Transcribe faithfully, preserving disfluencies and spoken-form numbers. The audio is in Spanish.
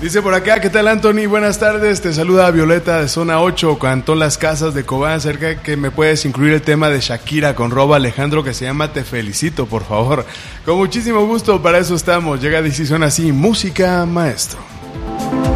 Dice por acá, ¿qué tal, Anthony? Buenas tardes, te saluda Violeta de Zona ocho, Cantón Las Casas de Cobán, cerca que me puedes incluir el tema de Shakira con Robo Alejandro que se llama Te Felicito, por favor. Con muchísimo gusto, para eso estamos. Llega Decisión así, música maestro.